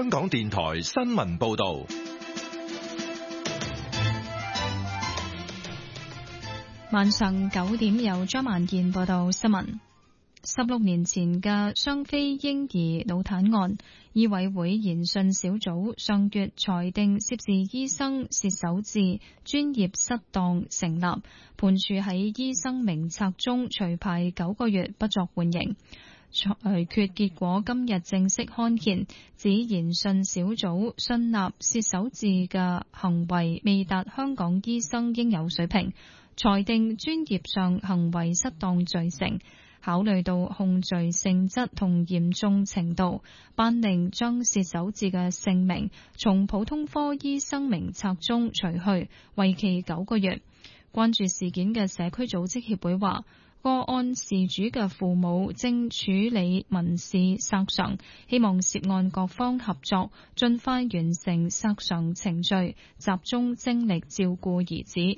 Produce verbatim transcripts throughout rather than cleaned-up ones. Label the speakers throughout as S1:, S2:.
S1: 香港電台新聞報道。
S2: 晚上九點由張萬健報道新聞。十六年前嘅雙非嬰兒腦癱案，醫委會研訊小組上月裁定涉事醫生薛守志專業失當成立，判處喺醫生名冊中除牌九個月，不作緩刑。裁決結果今日正式刊憲，指研訊小組信納薛守志嘅行為未達香港醫生應有水平，裁定專業上行為失當罪成。考慮到控罪性質同嚴重程度，頒令將薛守志嘅姓名從普通科醫生名冊中除去，為期九個月。關注事件嘅社區組織協會話，個案事主嘅父母正處理民事索償，希望涉案各方合作，盡快完成索償程序，集中精力照顧兒子。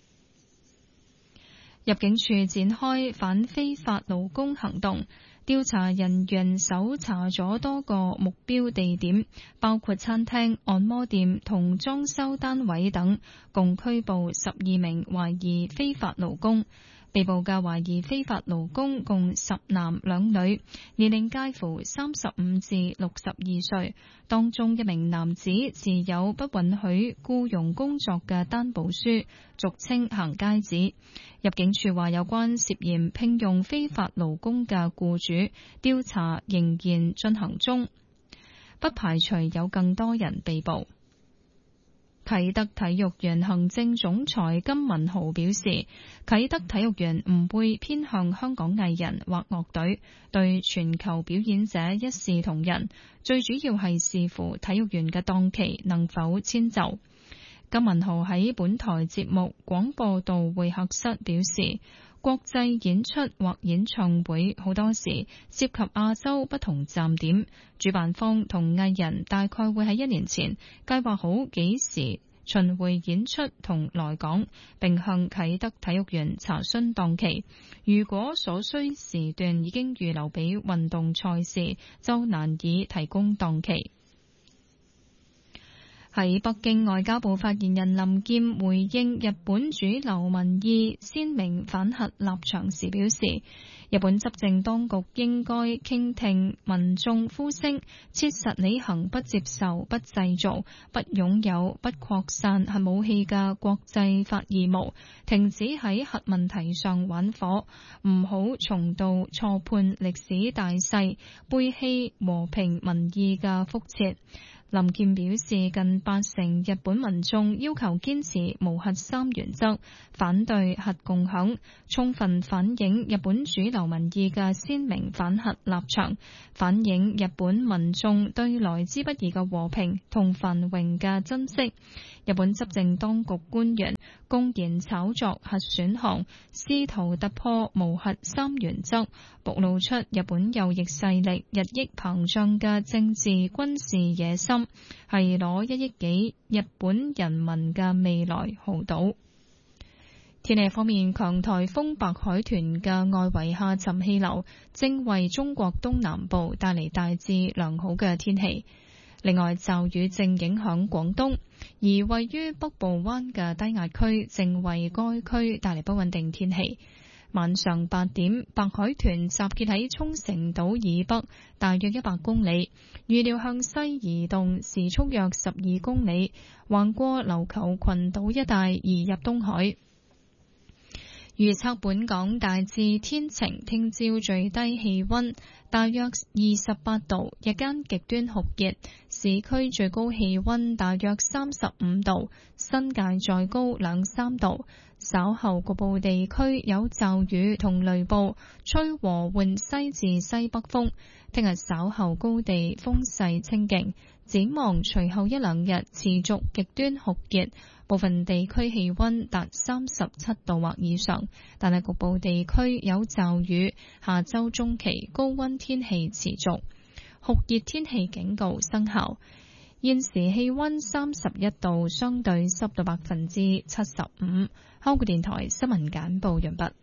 S2: 入境處展開反非法勞工行動，調查人員搜查咗多個目標地點，包括餐廳、按摩店同裝修單位等，共拘捕十二名懷疑非法勞工。被捕嘅懷疑非法勞工共十男兩女，年齡介乎三十五至六十二歲。當中一名男子持有不允許僱傭工作嘅擔保書，俗稱行街紙。入境處話，有關涉嫌聘用非法勞工嘅僱主調查仍然進行中，不排除有更多人被捕。啟德體育園行政總裁金文豪表示，啟德體育園唔會偏向香港藝人或樂隊，對全球表演者一視同仁，最主要係視乎體育園嘅檔期能否遷就。金文豪喺本台節目廣播道會客室表示，國際演出或演唱會好多時涉及亞洲不同站點，主辦方同藝人大概會喺一年前計劃好幾時巡迴演出同來港，並向啟德體育園查詢檔期。如果所需時段已經預留俾運動賽事，就難以提供檔期。喺北京，外交部發言人林劍回應日本主流民意鮮明反核立場時表示，日本執政當局應該傾聽民眾呼聲，切實履行不接受、不製造、不擁有、不擴散核武器嘅國際法義務，停止喺核問題上玩火，唔好重蹈錯判歷史大勢，背棄和平民意嘅覆轍。林健表示，近八成日本民眾要求堅持無核三原則，反對核共享，充分反映日本主流民意嘅鮮明反核立場，反映日本民眾對來之不易嘅和平同繁榮嘅珍惜。日本執政當局官員公然炒作核選項，試圖突破無核三原則，暴露出日本右翼勢力日益膨脹嘅政治軍事野心，係攞一億幾日本人民嘅未來豪賭。天氣方面，強颱風白海豚嘅外圍下沉氣流正為中國東南部帶嚟大致良好嘅天氣。另外，驟雨正影響廣東，而位於北部灣嘅低壓區正為該區帶嚟不穩定天氣。晚上八點，白海豚集結喺沖繩島以北大約一百公里，預料向西移動，時速約十二公里，橫過琉球群島一帶移入東海。預測本港大致天晴，聽朝最低氣溫大約二十八度，日間極端酷熱，市區最高氣溫大約三十五度，新界再高兩三度。稍後局部地區有驟雨同雷暴，吹和緩西至西北風。聽日稍後高地風勢清勁，展望隨後一兩日持續極端酷熱，部分地區氣溫達三十七度或以上，但係局部地區有驟雨。下周中期高溫天氣持續，酷熱天氣警告生效。現時氣溫三十一度，相對濕度百分之七十五。香港電台新聞簡報完畢。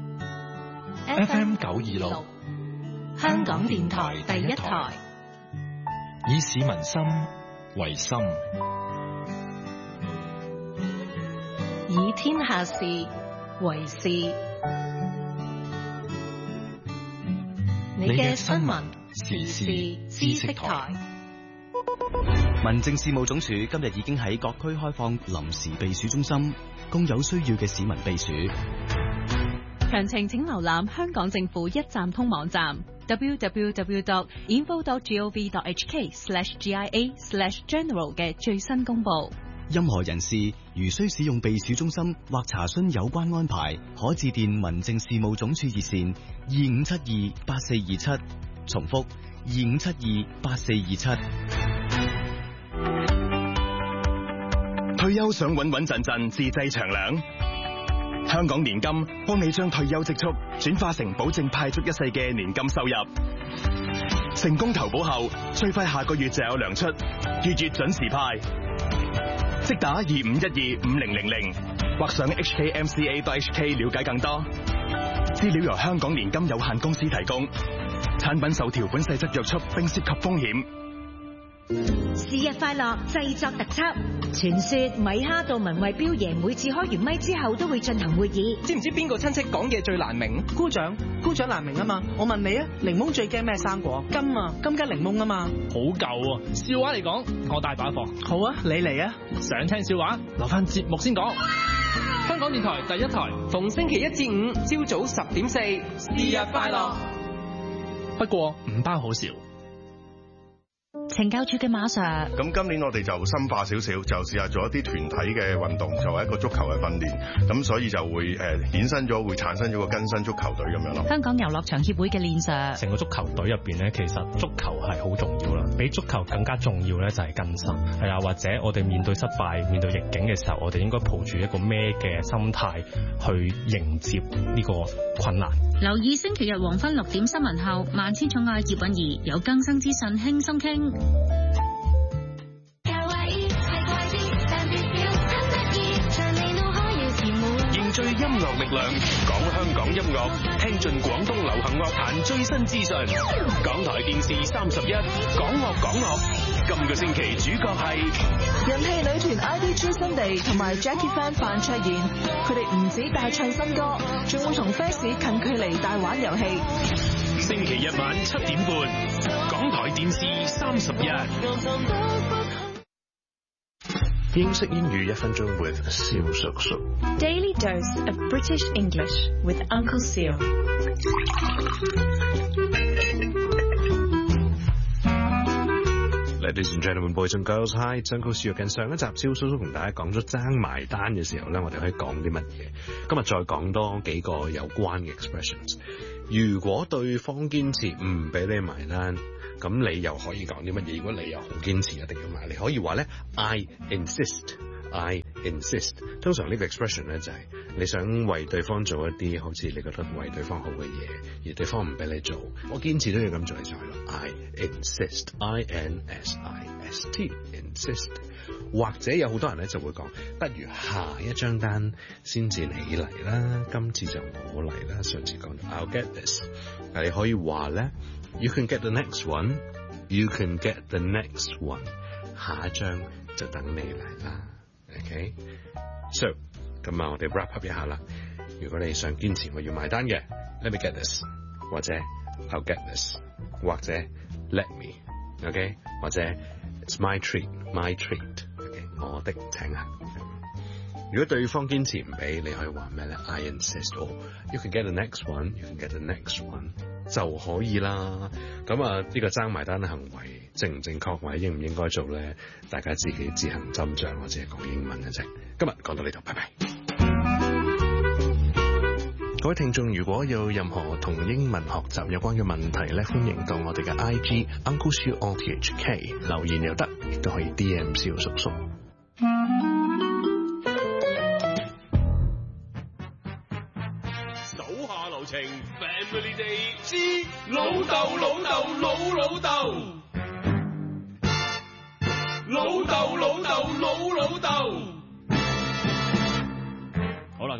S1: F M 九二六，
S3: 香港電台第一台。
S1: 以市民心為心，
S3: 以天下事為事。你嘅新聞時事知識台。
S4: 民政事務總署今日已經喺各區開放臨時避暑中心，供有需要嘅市民避暑。
S3: 詳情請瀏覽香港政府一站通網站 double-u double-u double-u dot info dot gov dot h k slash g i a slash general 嘅最新公佈。
S4: 任何人士如需使用避暑中心或查詢有關安排，可致電民政事務總署熱線二五七二八四二七，重複二五七二八四二七。
S5: 退休想穩穩陣陣自製長糧，香港年金幫你將退休積蓄轉化成保證派足一世嘅年金收入。成功投保後，最快下個月就有糧出，月月準時派。即打二五一二五零零零，或上 h k m c a dot h k 了解更多。資料由香港年金有限公司提供，產品受條款細則約束並涉及風險。
S6: 是日快樂製作特輯，傳說米哈到文慧標爺每次開完咪之後都會進行會議。
S7: 知唔知邊個親戚講嘢最難明？姑丈，姑丈難明啊嘛。我問你啊，檸檬最驚咩生果？金啊，金桔檸檬啊嘛。
S8: 好舊啊！笑話嚟講，我大把貨。
S7: 好啊，你嚟啊！
S8: 想聽笑話，留翻節目先講。香港電台第一台，
S7: 逢星期一至五朝早十點四，是日快樂。
S8: 不過唔包好笑。
S6: 懲教處嘅馬 Sir，
S9: 咁今年我哋就深化少少，就試下做一啲團體嘅運動，就係一個足球嘅訓練，咁所以就會誒衍生咗，會產生咗個更新足球隊咁樣咯。
S6: 香港遊樂場協會嘅練 Sir，
S10: 成個足球隊入邊咧，其實足球係好重要啦，比足球更加重要咧就係更新，係啊，或者我哋面對失敗、面對逆境嘅時候，我哋應該抱住一個咩嘅心態去迎接呢個困難。
S11: 留意星期日黃昏六點新聞後，萬千寵愛葉韻儀有更新資訊輕鬆傾。
S1: 凝聚音樂力量，講香港音樂，聽盡廣東流行樂壇最新資訊。港台電視三十一，講樂講樂。今個星期主角係
S12: 人氣女團 I D G Sunday 同埋 Jackie Fan 范卓妍，佢哋唔止大唱新歌，仲會同 fans 近距離大玩遊戲。
S1: 星期日晚七點半，港台電視三十一。
S13: 英式英語一分鐘 with 蕭叔叔。
S3: Daily dose of British English with Uncle Seal。
S13: Ladies and gentlemen, boys and girls, hi， Uncle Seal。近上一集蕭叔叔同大家講咗爭埋單嘅時候咧，我哋可以講啲乜嘢？今日再講多幾個有關嘅 expressions。如果對方堅持唔俾你埋單，咁你又可以講啲乜嘢？如果你又好堅持一定要買，你可以話咧 I insist, I insist。通常呢個 expression 咧就係你想為對方做一啲好似你覺得為對方好嘅嘢，而對方唔俾你做，我堅持都要咁做，你就係咯 I insist, I N S I S T, insist。或者有好多人咧就會講，不如下一張單先至你嚟啦，今次就我嚟啦。上次講 I'll get this， 你可以話咧You can get the next one. You can get the next one. 下一張就等你嚟啦。OK? So， 咁啊，我哋 wrap up 一下啦。如果你想堅持我要買單嘅 ，Let me get this， 或者 I'll get this， 或者 Let me，OK？ 或者 It's my treat，my treat，OK？ 我的請客。如果對方堅持唔俾，你可以話咩咧 ？I insist， or you can get the next one， you can get the next one。就可以啦。咁啊，呢個爭埋單嘅行為正唔正確或者應唔應該做咧？大家自己自行斟酌，我只係講英文嘅啫。今日講到呢度，拜拜。各位聽眾，如果有任何同英文學習有關嘅問題咧，歡迎到我哋嘅 I G Uncle Seal O T H K 留言又得，亦都可以 D M 蕭叔叔。
S1: 手下留情 Family Day 之老豆老豆老老豆，老豆老豆老老豆。
S14: 好啦，咁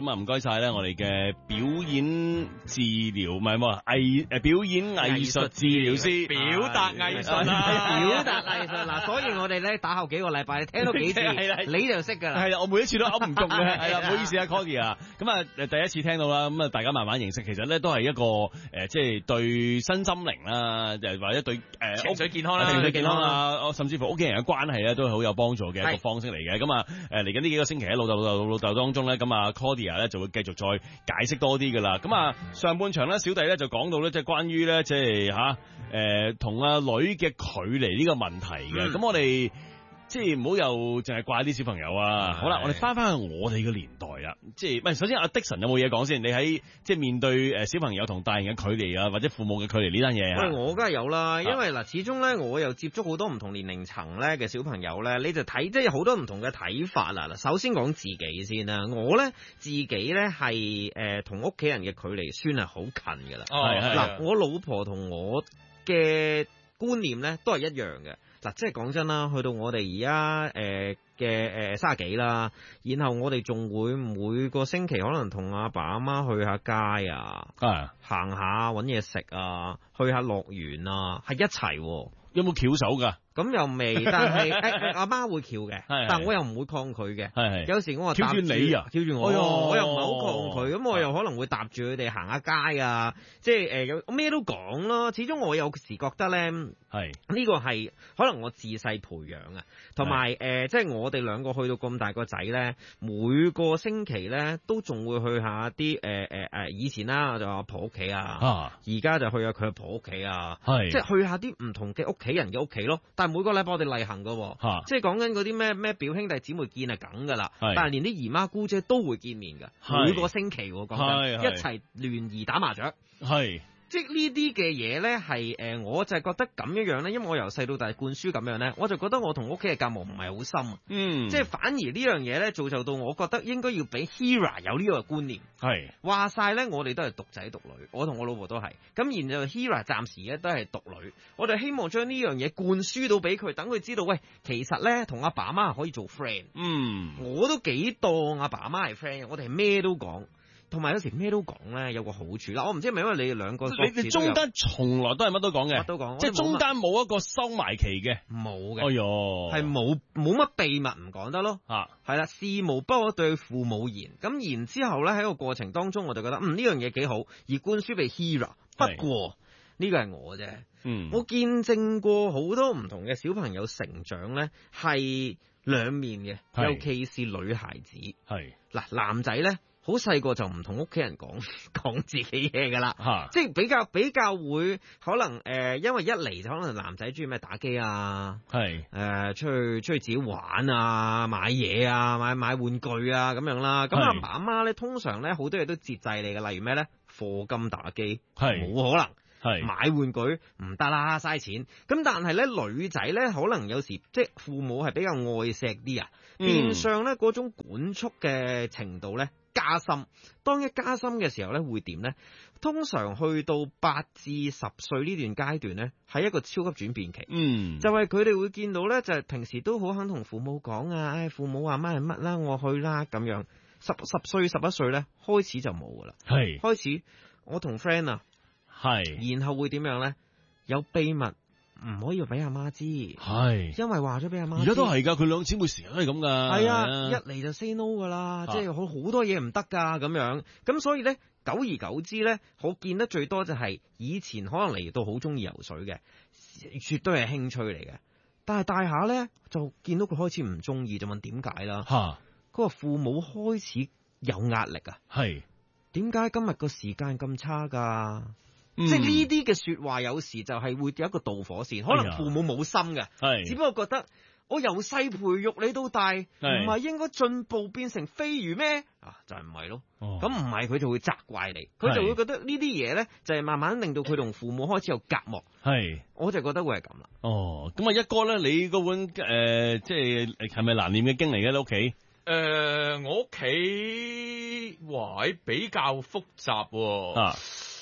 S14: 咁啊唔該晒咧，我哋嘅表演治療唔係冇藝誒表演藝術治療師，
S15: 表達藝術啦，
S16: 表達藝術嗱，所以我哋咧打後幾個禮拜，你聽到幾次，你就識㗎啦。
S14: 係啦，我每一次都噏唔中嘅，係啦，唔好意思啊 Cody 啊，咁啊誒第一次聽到啦，咁啊大家慢慢認識，其實咧都係一個誒即係對身心靈啦，誒或者對誒
S15: 情緒健康啦，
S14: 情緒健康啊，甚至乎屋企人嘅關係咧都係好有幫助嘅一個方式嚟嘅。咁啊誒嚟緊呢幾個星期喺老豆老豆老豆當中咧，咁啊 Cody 咧就會繼續再解釋多啲噶啦。咁啊上半場咧小弟咧就講到咧即係關於咧即係吓誒同阿女嘅距離呢個問題嘅。咁、嗯、我哋即係唔好又淨係怪啲小朋友啊。好啦，我哋翻翻去我哋嘅年代啦。即係唔係首先阿 Dixon 有冇嘢講先？你喺即係面對誒小朋友同大人嘅距離啊，或者父母嘅距離呢單嘢啊？
S16: 喂，我梗係有啦，因為嗱，始終咧我又接觸好多唔同年齡層咧嘅小朋友咧，你就睇即係好多唔同嘅睇法啦。嗱，首先講自己先啦，我咧自己咧係誒同屋企人嘅距離算係好近噶啦。
S14: 係係
S16: 嗱，我老婆同我嘅觀念咧都係一樣嘅。嗱，即係講真啦，去到我哋而家誒嘅誒卅幾啦，然後我哋仲會每個星期可能同阿爸阿媽去下街啊，行下揾嘢食啊，去下樂園啊，係一齊喎。
S14: 有冇翹手㗎？
S16: 咁又未，但係誒阿媽會翹嘅，但係我又唔會抗拒嘅。係係有時我話翹住你啊，翹住我，哎、我又唔係好抗拒。咁我又可能會搭住佢哋行下街啊，即係誒咩都講咯。始終我有時覺得咧，係呢個係可能我自細培養啊，同埋誒即係我哋兩個去到咁大個仔咧，每個星期咧都仲會去下啲誒誒誒以前啦，就阿婆屋企啊，而家就去下佢阿婆屋企啊，即係去下啲唔同嘅屋企人嘅屋企咯。但係每個禮拜我哋例行噶，即係講緊嗰啲咩咩表兄弟姊妹見係梗噶啦，但係連啲姨媽姑姐都會見面噶，每個星期講緊一齊聯誼打麻雀，係。即係呢啲嘅嘢咧，係誒，我就係覺得咁樣樣咧，因為我由細到大灌輸咁樣咧，我就覺得我同屋企嘅隔膜唔係好深，嗯，即係反而呢樣嘢咧，造就到我覺得應該要俾 Hera 有呢個觀念，係話晒咧，我哋都係獨仔獨女，我同我老婆都係，咁然後 Hera 暫時咧都係獨女，我哋希望將呢樣嘢灌輸到俾佢，等佢知道，喂，其實咧同阿爸阿媽可以做 friend，嗯，我都幾當阿爸阿媽係 friend，我哋係咩都講。同埋有時咩都講咧，有個好處啦。我唔知係咪因為你哋兩個，
S14: 你你中間從來都係乜都講嘅，
S16: 乜都講，
S14: 即係中間冇一個收埋期嘅，
S16: 冇嘅。
S14: 哎喲，
S16: 係冇冇乜秘密唔講得咯。啊，係啦，事無不可對父母言。咁然之後咧喺個過程當中，我就覺得嗯呢樣嘢幾好，而灌輸俾 Hera。不過呢個係我啫，嗯，我見證過好多唔同嘅小朋友成長咧，係兩面嘅，尤其是女孩子。係嗱，男仔咧。好細個就唔同屋企人講講自己嘢噶啦，即係比較比較會可能誒、呃，因為一嚟就可能男仔中意咩打機啊，係誒、呃、出去出去自己玩啊，買嘢啊，買買玩具啊咁樣啦。咁阿爸阿媽咧通常咧好多嘢都節制你嘅，例如咩咧課金打機係冇可能。係買玩具唔得啦，嘥錢。咁但係咧，女仔咧可能有時即係父母係比較愛錫啲啊，嗯、變相咧嗰種管束嘅程度咧加深。當一加深嘅時候咧，會點咧？通常去到八至十歲呢段階段咧，係一個超級轉變期。嗯，就係佢哋會見到咧，就係、是、平時都好肯同父母講啊，唉、哎，父母話乜係乜啦，我去啦咁樣。十十歲十一歲咧，開始就冇噶啦。係開始，我同 friend 啊。係，然後會點樣咧？有秘密唔可以俾阿媽知，係，因為話咗俾阿媽。而家都係噶，佢兩姊妹成日都係咁噶。係啊，一嚟就 say no 噶啦，即係好好多嘢唔得噶咁樣。咁所以咧，久而久之咧，我見得最多就係以前可能嚟到好中意游水嘅，絕對係興趣嚟嘅。但係大下咧，就見到佢開始唔中意，就問點解啦？吓，佢話父母開始有壓力啊。係，點解今日個時間咁差噶？嗯、即係呢啲嘅說話，有時就係會有一個導火線，可能父母冇心嘅，係，只不過覺得我由細培育你到大，唔係應該進步變成飛魚咩？啊，就係唔係咯？咁唔係佢就會責怪你，佢就會覺得呢啲嘢咧，就係慢慢令到佢同父母開始有隔膜。係，我就覺得會係咁啦。哦，咁啊，一哥咧，你嗰本誒，即係係咪難念嘅經嚟嘅？你屋企？誒、
S15: 呃，我屋企，哇，比較複雜喎。啊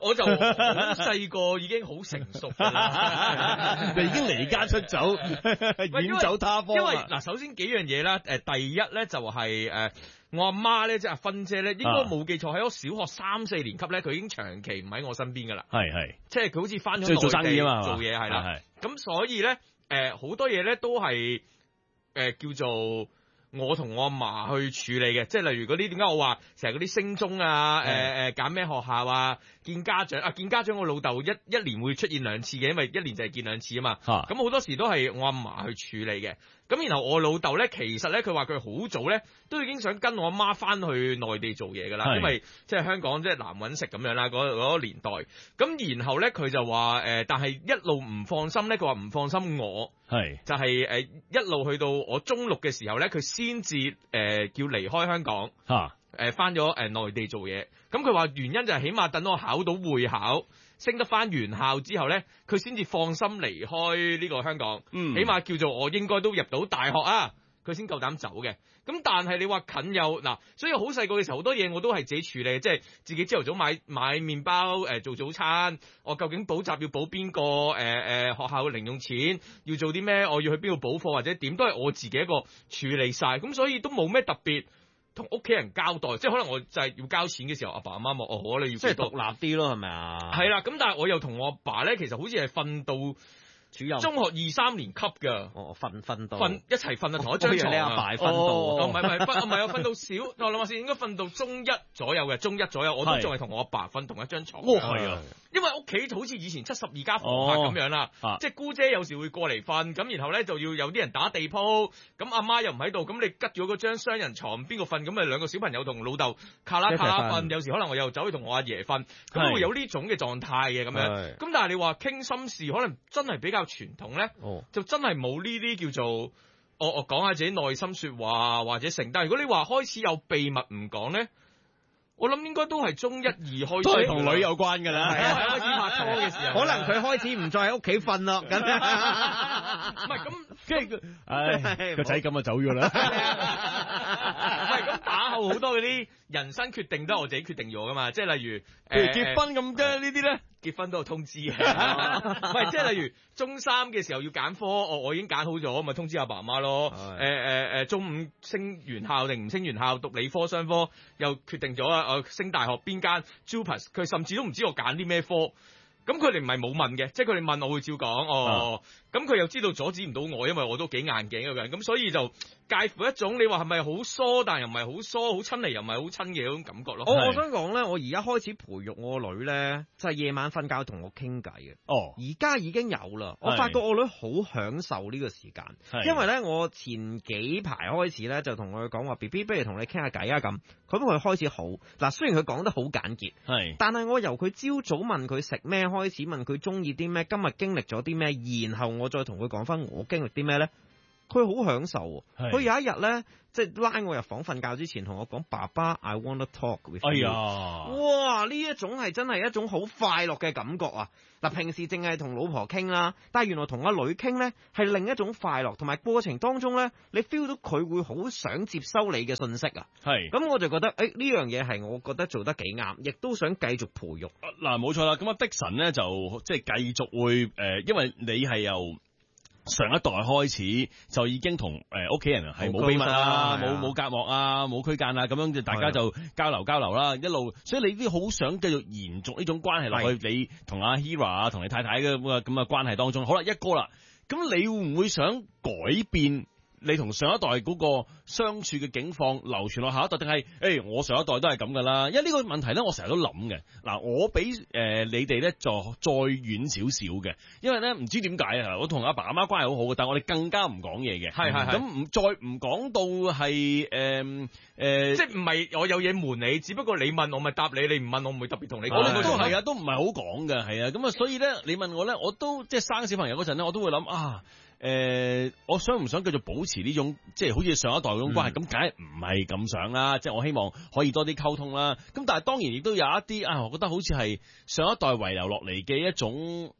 S17: 我就好細個已經好成熟㗎啦，
S14: 就已經離家出走，遠走他方。
S17: 因為嗱，首先幾樣嘢啦，誒第一咧就係誒我阿媽咧，即係阿芬姐咧，應該冇記錯喺我小學三四年級咧，佢已經長期唔喺我身邊㗎啦。
S14: 係係，
S17: 即係佢好似翻咗
S14: 即係做生意啊嘛，
S17: 做嘢係啦。咁所以咧誒好多嘢咧都係誒叫做。我同我阿嫲去處理嘅，即係例如嗰啲點解我話成日嗰啲升中啊，誒誒揀咩學校啊，見家長啊，見家長我老豆一一年會出現兩次嘅，因為一年就係見兩次啊嘛。咁好多時都係我阿嫲去處理嘅。咁然後我老豆咧，其實咧佢話佢好早咧都已經想跟我阿媽翻去內地做嘢㗎啦，因為即係香港即係難揾食咁樣啦，嗰嗰個年代。咁然後咧佢就話誒，但係一路唔放心咧，佢話唔放心我，係就係誒一路去到我中六嘅時候咧，佢先至誒叫離開香港嚇，誒翻咗誒內地做嘢。咁佢話原因就係起碼等我考到會考。升得翻原校之後咧，佢先至放心離開呢個香港，嗯、起碼叫做我應該都入到大學啊，佢先夠膽走嘅。咁但係你話近又嗱，所以好細個嘅時候好多嘢我都係自己處理，即係自己朝頭早買買麵包誒、呃、做早餐，我究竟補習要補邊個誒誒學校嘅零用錢，要做啲咩，我要去邊度補課或者點都係我自己一個處理晒，咁所以都冇咩特別。同屋企人交代，即係可能我就係要交錢嘅時候，阿爸阿媽話：哦，好，你要即係獨
S16: 立啲咯，係咪啊？
S17: 係啦，咁但係我又同我阿爸咧，其實好似係瞓到主任中學二三年級㗎。
S16: 哦，瞓瞓到瞓
S17: 一齊瞓啊，同一張床啊。
S16: 你阿爸瞓到，
S17: 唔係唔係瞓唔係我瞓到少，我諗下先，應該瞓到中一左右嘅，中一左右，我都仲係同我阿爸瞓同一張床。
S14: 哦，係啊。
S17: 因為屋企好似以前七十二家房客咁樣啦，哦啊、即係姑姐有時會過嚟瞓，咁然後咧就要有啲人打地鋪，咁阿媽又唔喺度，咁你吉咗嗰張雙人床，邊個瞓？咁咪兩個小朋友同老豆卡啦卡啦瞓，有時可能我又走去同我阿爺瞓，咁都會有呢種嘅狀態嘅咁樣。咁但係你話傾心事，可能真係比較傳統咧，哦、就真係冇呢啲叫做我我講下自己內心說話或者成。但係如果你話開始有秘密唔講咧。我諗應該都係中一二開始，
S14: 都係同女有關㗎啦。
S17: 係啊，開始拍拖嘅時候，
S16: 可能佢開始唔再喺屋企瞓咯。咁
S17: 唔係咁，
S14: 跟住佢，唉，個仔咁就走咗啦。
S17: 唔係咁打後好多嗰啲人生決定都係我自己決定咗㗎嘛。即係例如，
S14: 譬如結婚咁啫，呢啲咧。
S17: 結婚都有通知嘅，唔係即係例如中三嘅時候要揀科，我我已經揀好咗，咪通知阿爸阿媽咯。誒誒誒，中五升原校定唔升原校，讀理科商科又決定咗啊！我升大學邊間 Jupas，佢甚至都唔知我揀啲咩科。咁佢哋唔係冇問嘅，即係佢哋問我會照講哦。咁佢、啊、又知道阻止唔到我，因為我都幾硬頸嘅人。咁所以就介乎一種你話係咪好疏，但又唔係好疏，好親嚟又唔係好親嘅嗰種感覺咯。
S16: 我我想講咧，我而家開始培育我個女咧，就係、是、夜晚瞓覺同我傾偈嘅。哦，而家已經有啦。我發覺我女好享受呢個時間，因為咧我前幾排開始咧就同佢講話 B B 不如同你傾下偈啊咁。咁佢開始好嗱，雖然佢講得好簡潔，係，但係我由佢朝早問佢食咩開始，問佢中意啲咩，今日經歷咗啲咩，然後我再同佢講翻我經歷啲咩咧，佢好享受。佢有一日咧，即係拉我入房瞓覺之前，同我講：爸爸 ，I want to talk with you。哎呀，哇！呢一種係真係一種好快樂嘅感覺啊！嗱，平時淨係同老婆傾啦，但係原來同阿女傾咧係另一種快樂，同埋過程當中咧，你 feel 到佢會好想接收你嘅信息啊。係，咁我就覺得，誒呢樣嘢係我覺得做得幾啱，亦都想繼續培育。
S14: 嗱，冇錯啦，咁啊的神咧就即係繼續會誒、呃，因為你係由上一代開始就已經同誒屋企人係冇秘密啊，冇冇隔膜啊，冇區間啊，咁樣就大家就交流交流啦，一路，所以你都好想繼續延續呢種關係落去。你同阿 Hira 啊，同你太太嘅咁嘅咁嘅關係當中，好啦，一哥啦，咁你會唔會想改變你同上一代嗰個相處嘅境況流傳落下一代，定係誒我上一代都係咁噶啦？因為呢個問題咧，我成日都諗嘅。嗱，我比誒、呃、你哋咧就再遠少少嘅，因為咧唔知點解啊！我同阿爸阿媽關係好好嘅，但係我哋更加唔講嘢嘅。係係係。咁唔再唔講到係誒誒，即係唔係我有嘢瞞你，只不過你問我咪答你，你唔問我唔會特別同你講。我哋都係啊，都唔係好講嘅，係啊。咁啊，所以咧，你問我咧，我都即係生小朋友嗰陣咧，我都會諗啊。誒、呃，我想唔想繼續保持呢種即係好似上一代嗰種關係？咁梗係唔係咁想啦。即係我希望可以多啲溝通啦。咁但係當然亦都有一啲啊，我覺得好似係上一代遺留落嚟嘅一種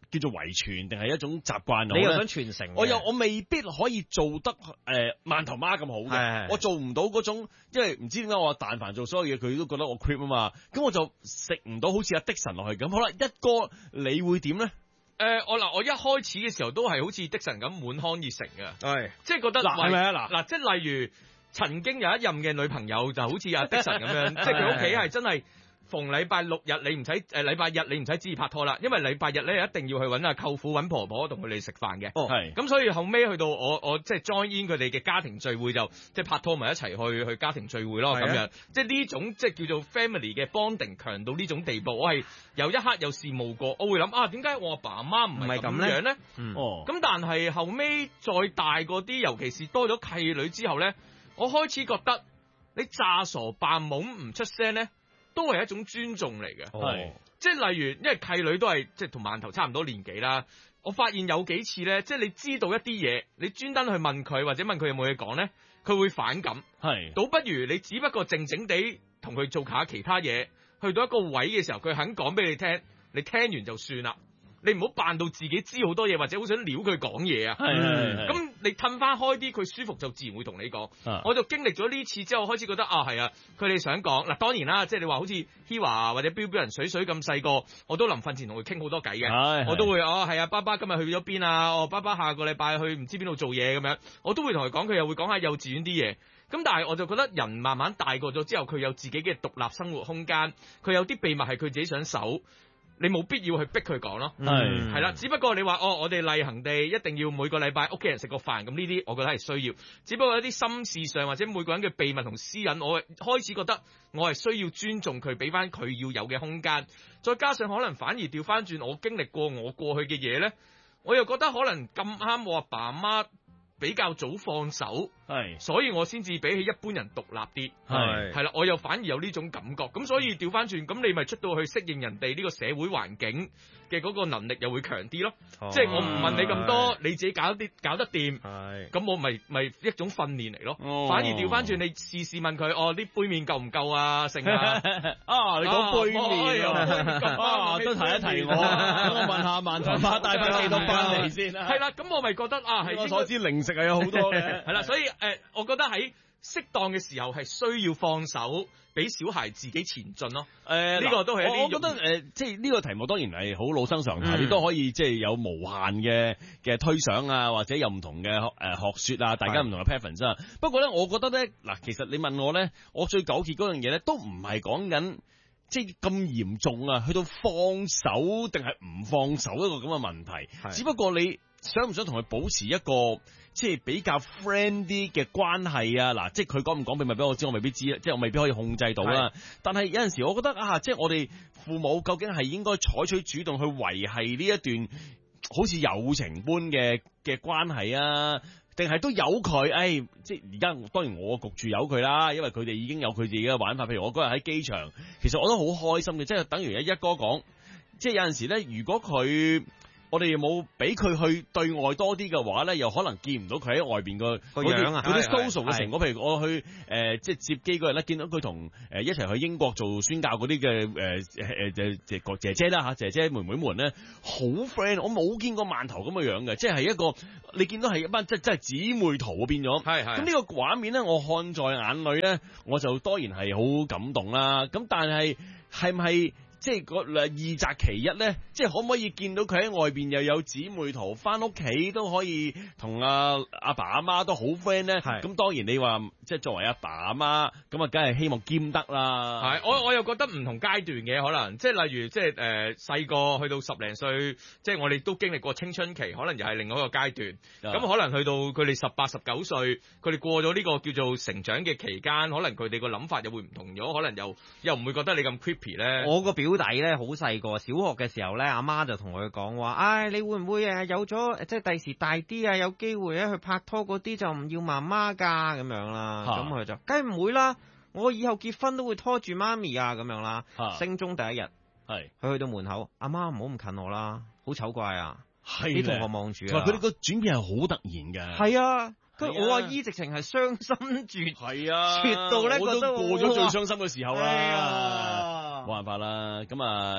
S14: 叫做遺傳定係一種習慣？
S16: 你又想傳承？
S14: 我又我未必可以做得誒饅頭媽咁好嘅，我做唔到嗰種，因為唔知點解我但凡做所有嘢佢都覺得我 creep 啊嘛，咁我就食唔到好似阿的神落去咁。好啦，一哥你會點咧？誒、
S17: 呃，我嗱，我一開始嘅時候都係好似的神咁滿腔熱誠嘅，
S16: 係，
S17: 即係覺得
S14: 嗱係咪啊嗱
S17: 嗱，即係例如曾經有一任嘅女朋友就好似阿的神咁樣，即係佢屋企係真係。逢禮拜六日你唔使誒禮拜日你唔使旨意拍拖啦，因為禮拜日咧一定要去揾阿舅父揾婆婆同佢哋食飯嘅。
S14: 哦，係。
S17: 咁所以後尾去到我我即係 join in 佢哋嘅家庭聚會就即係拍拖埋一齊去去家庭聚會咯咁樣。即係呢種即係叫做 family 嘅 bonding 強到呢種地步，我係有一刻有羨慕過，我會諗啊點解我阿爸阿媽唔係咁樣咧？
S16: 嗯、
S17: 哦。咁但係後尾再大個啲，尤其是多咗契女之後咧，我開始覺得你詐傻扮懵唔出聲咧。都係一種尊重嚟嘅，
S14: 係
S17: 即係例如，因為契女都係即係同饅頭差唔多年紀啦。我發現有幾次咧，即係你知道一啲嘢，你專登去問佢或者問佢有冇嘢講咧，佢會反感。
S14: 係，
S17: 倒不如你只不過靜靜地同佢做下其他嘢，去到一個位嘅時候，佢肯講俾你聽，你聽完就算啦。你唔好扮到自己知好多嘢，或者好想撩佢講嘢啊！咁你褪翻開啲，佢舒服就自然會同你講。我就經歷咗呢次之後，開始覺得啊，係啊，佢哋想講嗱，當然啦，即係你話好似 Hiwa 或者標標人水水咁細個，我都臨瞓前同佢傾好多偈嘅。我都會哦，係啊，爸爸今日去咗邊啊？哦，爸爸下個禮拜去唔知邊度做嘢咁樣，我都會同佢講，佢又會講下幼稚園啲嘢。咁但係我就覺得人慢慢大個咗之後，佢有自己嘅獨立生活空間，佢有啲秘密係佢自己想守。你冇必要去逼佢講咯，係係啦，只不過你話哦，我哋例行地一定要每個禮拜屋企人食個飯，咁呢啲我覺得係需要。只不過一啲心事上或者每個人嘅秘密同私隱，我開始覺得我係需要尊重佢，俾翻佢要有嘅空間。再加上可能反而調翻轉，我經歷過我過去嘅嘢咧，我又覺得可能咁啱我阿爸阿媽比較早放手，係，所以我先至比起一般人獨立啲，係係啦，我又反而有呢種感覺，咁所以調翻轉，咁你咪出到去適應人哋呢個社會環境嘅嗰個能力又會強啲咯，即係我唔問你咁多，你自己搞啲搞得掂，係，咁我咪咪一種訓練嚟咯，反而調翻轉，你試試問佢，哦，啲杯麵夠唔夠啊？剩啊，
S14: 啊，你講杯麵啊，都提一提我，等我問下饅頭媽帶翻幾多翻嚟先啦，
S17: 係啦，咁我咪覺得啊，係
S14: 我所知零食係有好多嘅，
S17: 係啦，所以誒、呃，我覺得喺適當嘅時候係需要放手，俾小孩自己前進咯。誒、呃，呢、這個都係一啲。我覺
S14: 得誒、呃，即係呢個題目當然係好老生常談，亦、嗯、都可以即係有無限嘅嘅推想啊，或者有唔同嘅誒、呃、學說啊，大家唔同嘅 preference 啊。不過咧，我覺得咧，嗱，其實你問我咧，我最糾結嗰樣嘢咧，都唔係講緊即係咁嚴重啊，去到放手定係唔放手一個咁嘅問題。只不過你想唔想同佢保持一個即係比較 friend 啲嘅關係啊？嗱，即係佢講唔講秘密俾我知，我未必知，即係我未必可以控制到啦。但係有陣時，我覺得啊，即係我哋父母究竟係應該採取主動去維繫呢一段好似友情般嘅嘅關係啊，定係都由佢？誒、哎，即係而家當然我焗住由佢啦，因為佢哋已經有佢自己嘅玩法。譬如我嗰日喺機場，其實我都好開心嘅，即係等於一一哥講，即係有陣時咧，如果佢我哋冇俾佢去對外多啲嘅話咧，又可能見唔到佢喺外邊個
S16: 個樣啊，
S14: 嗰啲 social 嘅成果。譬如我去誒、呃、即係接機嗰日咧，見到佢同誒一齊去英國做宣教嗰啲嘅誒誒誒姐姐啦嚇，姐姐妹妹們咧好 friend，我冇見過饅頭咁嘅樣嘅，即係一個你見到係一班即係即係姊妹圖變咗。係係。咁呢個畫面咧，我看在眼裏咧，我就當然係好感動啦。咁但係係唔係？即係個二擇其一咧，即係可唔可以見到佢喺外邊又有姊妹圖，翻屋企都可以同阿阿爸阿媽都好 friend 咧？係咁，當然你話即係作為阿爸阿媽咁啊，梗係希望兼得啦。
S17: 係我我又覺得唔同階段嘅可能，即係例如即係誒細個去到十零歲，即係我哋都經歷過青春期，可能又係另外一個階段。咁可能去到佢哋十八十九歲，佢哋過咗呢個叫做成長嘅期間，可能佢哋個諗法又會唔同咗，可能又又唔會覺得你咁 creepy 咧。
S16: 我個表表弟咧好細個，小學嘅時候咧，阿媽就同佢講話，唉、哎，你會唔會誒有咗即係第時大啲啊，有機會咧去拍拖嗰啲就唔要媽媽噶咁樣啦。咁佢就梗係唔會啦，我以後結婚都會拖住媽咪啊咁樣啦。升中第一日，係佢去到門口，阿媽唔好咁近我啦，好醜怪啊！啲同學望住啊，
S14: 佢哋個轉變係好突然嘅。
S16: 係啊。我阿姨直情係傷心絕，
S14: 係啊，
S16: 絕到咧，
S14: 我都過咗最傷心嘅時候啦，冇、
S16: 啊、
S14: 辦法啦。咁啊，誒、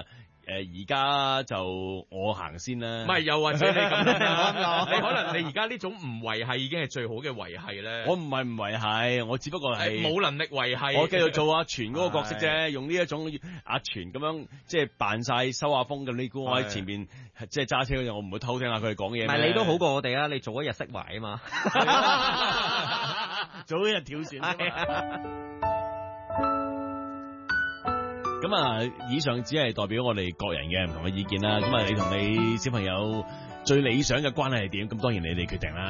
S14: 而家就我行先啦。
S17: 唔係，又或者你咁樣，你可能你而家呢種唔維係已經係最好嘅維係咧。
S14: 我唔係唔維係，我只不過係
S17: 冇能力維係。
S14: 我繼續做阿全嗰個角色啫，用呢一種阿全咁樣即係扮晒收下風咁。你估我喺前面即係揸車嗰陣，我唔會偷聽下佢哋講嘢。
S16: 唔係你都好過我哋啊！你做一日釋懷啊嘛，
S14: 早一日跳船。咁啊，以上只係代表我哋個人嘅唔同嘅意見啦。咁啊，你同你小朋友最理想嘅關係係點？咁當然你哋決定啦。